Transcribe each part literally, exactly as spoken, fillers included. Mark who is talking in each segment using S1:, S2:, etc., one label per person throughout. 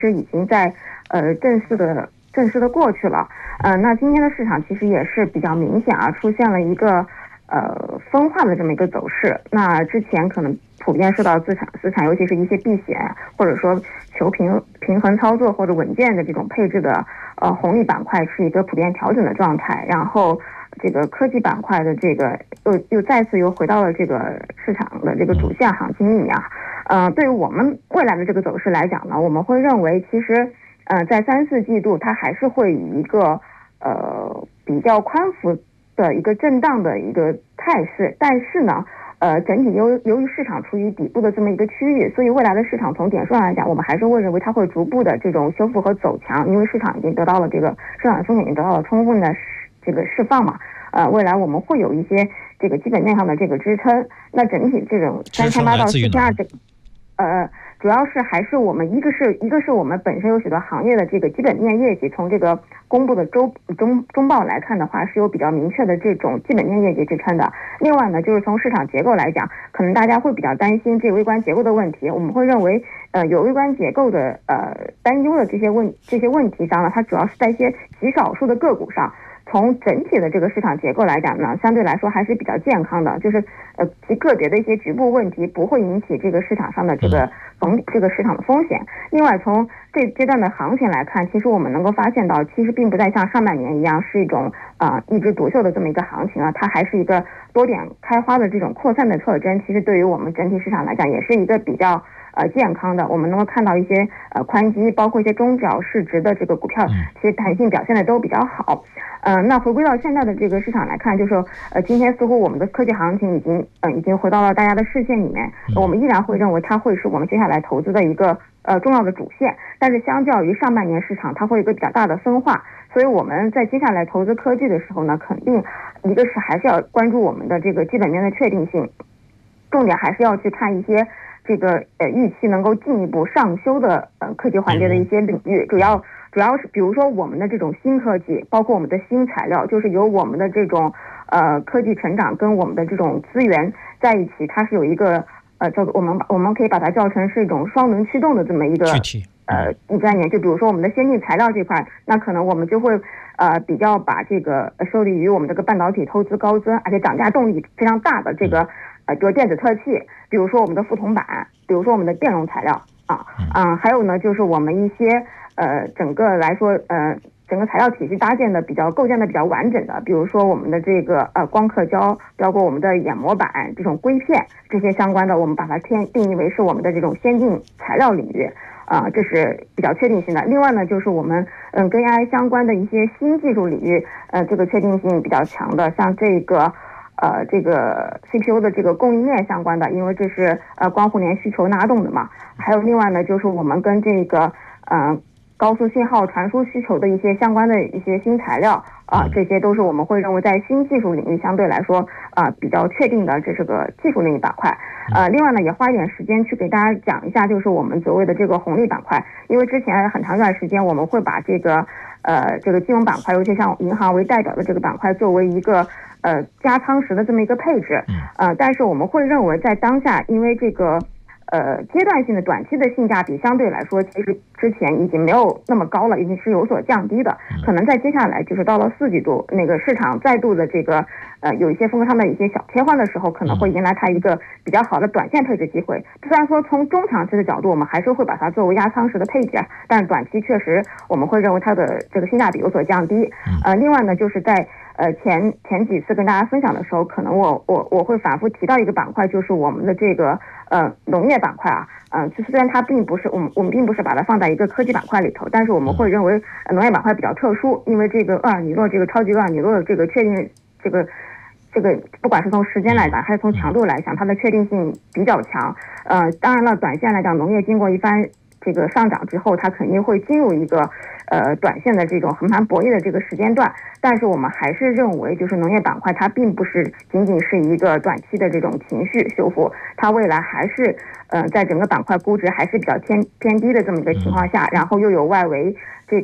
S1: 实已经在呃正式的正式的过去了。呃，那今天的市场其实也是比较明显啊，出现了一个呃分化的这么一个走势。那之前可能普遍受到资产资产，尤其是一些避险或者说求平平衡操作或者稳健的这种配置的呃红利板块是一个普遍调整的状态，然后这个科技板块的这个又又再次又回到了这个市场的这个主线行情里面啊。呃，对于我们未来的这个走势来讲呢，我们会认为其实呃在三四季度它还是会以一个呃比较宽幅的一个震荡的一个态势，但是呢呃，整体由由于市场处于底部的这么一个区域，所以未来的市场从点数上来讲，我们还是会认为它会逐步的这种修复和走强，因为市场已经得到了这个市场的风险已经得到了充分的这个释放嘛。呃，未来我们会有一些这个基本面上的这个支撑。那整体这种三千八到四千二这个，呃，主要是还是我们一个是一个是我们本身有许多行业的这个基本面业绩，从这个公布的周中中报来看的话，是有比较明确的这种基本面业绩支撑的。另外呢，就是从市场结构来讲，可能大家会比较担心这个微观结构的问题，我们会认为，呃，有微观结构的呃担忧的这些问这些问题上呢，它主要是在一些极少数的个股上。从整体的这个市场结构来讲呢，相对来说还是比较健康的，就是呃其个别的一些局部问题不会引起这个市场上的这个风这个市场的风险。另外，从这阶段的行情来看，其实我们能够发现到，其实并不再像上半年一样是一种啊、呃、一枝独秀的这么一个行情啊，它还是一个多点开花的这种扩散的特征。其实对于我们整体市场来讲，也是一个比较呃健康的。我们能够看到一些呃宽基，包括一些中小市值的这个股票，其实弹性表现的都比较好。嗯、呃，那回归到现在的这个市场来看，就是说，呃，今天似乎我们的科技行情已经，呃，已经回到了大家的视线里面。我们依然会认为它会是我们接下来投资的一个呃重要的主线，但是相较于上半年市场，它会有一个比较大的分化。所以我们在接下来投资科技的时候呢，肯定一个是还是要关注我们的这个基本面的确定性，重点还是要去看一些这个呃预期能够进一步上修的呃科技环节的一些领域，主要。主要是比如说我们的这种新科技，包括我们的新材料，就是由我们的这种呃科技成长跟我们的这种资源在一起，它是有一个呃叫做我们我们可以把它叫成是一种双轮驱动的这么一个呃一概念。就比如说我们的先进材料这块，那可能我们就会呃比较把这个受利于我们这个半导体投资高增，而且涨价动力非常大的这个呃比如电子特器，比如说我们的覆铜板，比如说我们的电容材料啊啊、呃，还有呢就是我们一些。呃，整个来说，呃，整个材料体系搭建的比较构建的比较完整的，比如说我们的这个呃光刻胶，包括我们的眼模板这种硅片这些相关的，我们把它定定义为是我们的这种先进材料领域啊、呃，这是比较确定性的。另外呢，就是我们嗯跟 A I 相关的一些新技术领域，呃，这个确定性比较强的，像这个。呃，这个 C P U 的这个供应链相关的，因为这是呃光互联需求拉动的嘛。还有另外呢，就是我们跟这个呃高速信号传输需求的一些相关的一些新材料啊、呃，这些都是我们会认为在新技术领域相对来说啊、呃、比较确定的，这是个技术领域板块。呃，另外呢，也花一点时间去给大家讲一下，就是我们所谓的这个红利板块，因为之前很长一段时间我们会把这个呃这个金融板块，尤其像银行为代表的这个板块作为一个。呃，加仓时的这么一个配置，呃，但是我们会认为在当下，因为这个呃阶段性的短期的性价比相对来说，其实之前已经没有那么高了，已经是有所降低的。可能在接下来就是到了四季度，那个市场再度的这个呃有一些风商的一些小切换的时候，可能会迎来它一个比较好的短线配置机会。虽然说从中长期的角度，我们还是会把它作为压仓时的配置，但是短期确实我们会认为它的这个性价比有所降低。呃，另外呢，就是在呃，前前几次跟大家分享的时候，可能我我我会反复提到一个板块，就是我们的这个呃农业板块啊，嗯、呃，就虽然它并不是我们我们并不是把它放在一个科技板块里头，但是我们会认为、呃、农业板块比较特殊，因为这个厄尔尼诺这个超级厄尔尼诺的这个确定这个这个不管是从时间来讲还是从强度来讲，它的确定性比较强。呃，当然了，短线来讲，农业经过一番这个上涨之后，它肯定会进入一个呃短线的这种横盘博弈的这个时间段，但是我们还是认为，就是农业板块它并不是仅仅是一个短期的这种情绪修复，它未来还是呃在整个板块估值还是比较偏偏低的这么一个情况下，然后又有外围这个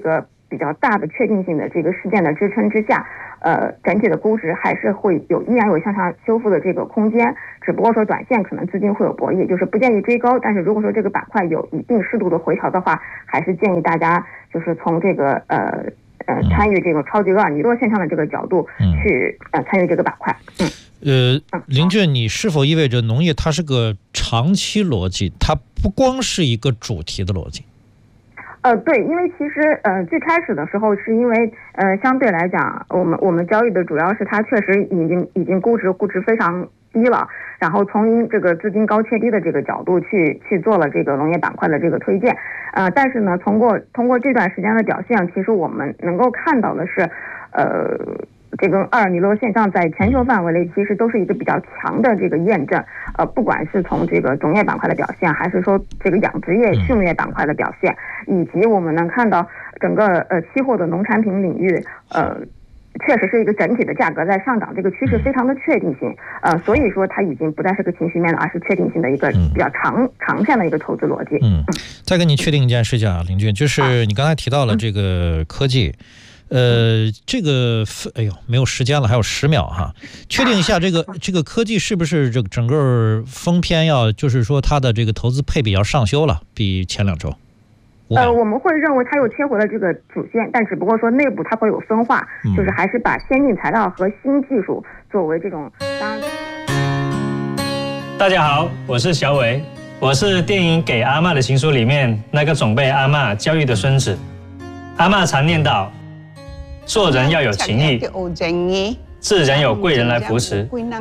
S1: 比较大的确定性的这个事件的支撑之下，呃，整体的估值还是会有依然有向上修复的这个空间，只不过说短线可能资金会有博弈，就是不建议追高，但是如果说这个板块有一定适度的回调的话，还是建议大家就是从这个呃呃参与这个超级厄尔尼诺现象的这个角度去呃参与这个板块。嗯。
S2: 呃，林俊，你是否意味着农业它是个长期逻辑，它不光是一个主题的逻辑？
S1: 呃，对，因为其实呃最开始的时候是因为呃相对来讲，我们我们交易的主要是它确实已经已经估值估值非常低了，然后从这个资金高切低的这个角度去去做了这个农业板块的这个推荐，呃，但是呢，通过通过这段时间的表现，其实我们能够看到的是，呃。这个厄尔尼诺现象在全球范围内其实都是一个比较强的这个验证，呃，不管是从这个种业板块的表现，还是说这个养殖业、畜牧业板块的表现，以及我们能看到整个呃期货的农产品领域，呃，确实是一个整体的价格在上涨，这个趋势非常的确定性，呃，所以说它已经不再是个情绪面的，而是确定性的一个比较长长线的一个投资逻辑。嗯，
S2: 再跟你确定一件事情啊，林俊，就是你刚才提到了这个科技。呃，这个哎呦，没有时间了，还有十秒哈。确定一下，这个这个科技是不是这个整个封篇要，就是说它的这个投资配比要上修了，比前两周？
S1: 呃，我们会认为它又切回了这个主线，但只不过说内部它会有分化，嗯、就是还是把先进材料和新技术作为这种。当然，
S3: 大家好，我是小伟，我是电影《给阿嬷的情书》里面那个总被阿嬷教育的孙子。阿嬷常念叨。做人要有情义，自然有贵人来扶持。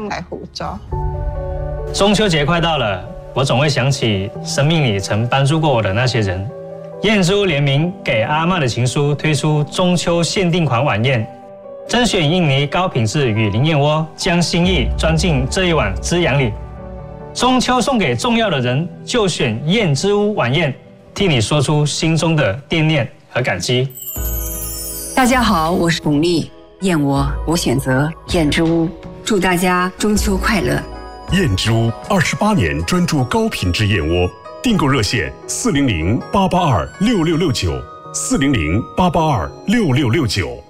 S3: 中秋节快到了，我总会想起生命里曾帮助过我的那些人。燕之屋联名给阿嬷的情书推出中秋限定款晚宴，甄选印尼高品质雨林燕窝，将心意装进这一碗滋养里。中秋送给重要的人，就选燕之屋晚宴，替你说出心中的惦念和感激。
S4: 大家好，我是巩俐，燕窝我选择燕之屋，祝大家中秋快乐。
S5: 燕之屋二十八年专注高品质燕窝，订购热线四零零八八二六六六九四零零八八二六六六九。